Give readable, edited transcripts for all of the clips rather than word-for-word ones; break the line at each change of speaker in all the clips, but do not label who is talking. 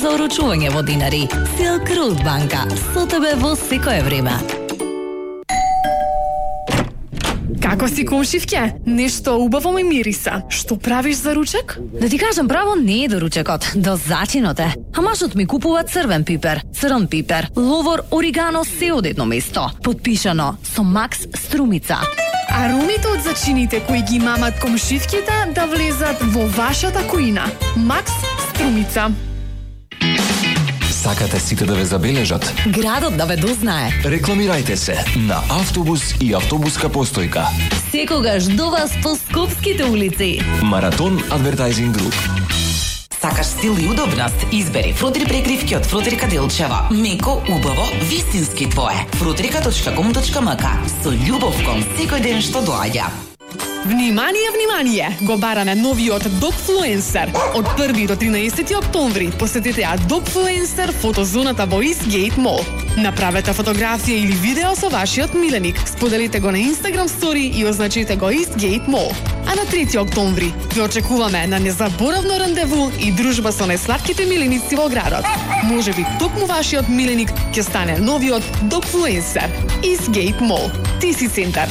за уручување во динари. Silk Road банка, со тебе во секое време.
Како си, комшивке? Нешто убаво ми мириса. Што правиш за ручек?
Да ти кажам право, не е до ручекот, до зачинот е. А мажот ми купува црвен пипер, црн пипер, ловор, оригано, се од едно место. Подпишано со Макс Струмица.
Аромите од зачините кои ги мамат комшивките да влезат во вашата куина. Макс Струмица.
Сакате сите да ве забележат?
Градот да ве дознае.
Рекламирајте се на автобус и автобуска постојка.
Секогаш до вас по скопските улици.
Маратон Advertising Group.
Сакаш стил и удобност? Избери фрутри прекривки од Фрутрика Делчева. Меко, убаво, вистински твое. Frutrika.com.mk. Со љубов кон секој ден што доаѓа.
Внимание, внимание! Го бараме новиот Dogfluencer. Од 1 до 13 октомври посетете ја Dogfluencer фотозоната во Eastgate Mall. Направете фотографија или видео со вашиот миленик. Споделите го на Instagram Story и означете го Eastgate Mall. А на 3 октомври ве очекуваме на незаборавно рандеву и дружба со најслатките миленици во градот. Можеби токму вашиот миленик ќе стане новиот Dogfluencer. Eastgate Mall. TC Центар.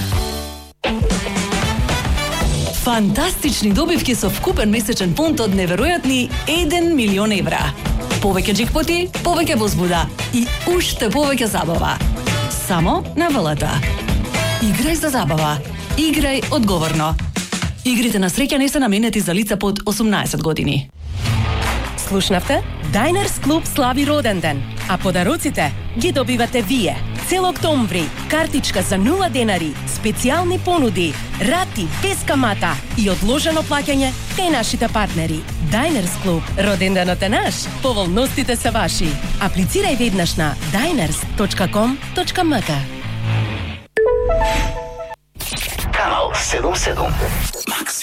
Фантастични добивки со вкупен месечен фонд од неверојатни 1 милион евра. Повеќе джекпоти, повеќе возбуда и уште повеќе забава. Само на ВЛТ. Играј за забава. Играј одговорно. Игрите на среќа не се наменети за лица под 18 години.
Слушнавте? Diners Club слави роден ден, а подароците ги добивате вие. Цел октомври, картичка за 0 денари, специјални понуди, рати без камата и одложено плаќање кај нашите партнери. Diners Club, роденденот е наш, поволностите се ваши. Аплицирај веднаш на diners.com.mk.
Канал 77.